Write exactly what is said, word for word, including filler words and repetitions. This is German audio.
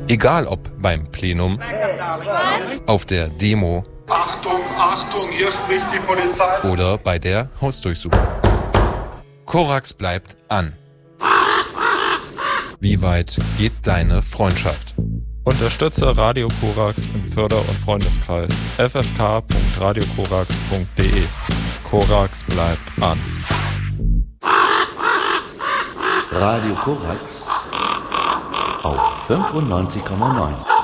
Egal ob beim Plenum, auf der Demo, Achtung, Achtung, hier spricht die Polizei. Oder bei der Hausdurchsuchung. Korax bleibt an. Wie weit geht deine Freundschaft? Unterstütze Radio Korax im Förder- und Freundeskreis. f f k punkt radio korax punkt d e. Korax bleibt an. Radio Korax auf fünfundneunzig Komma neun.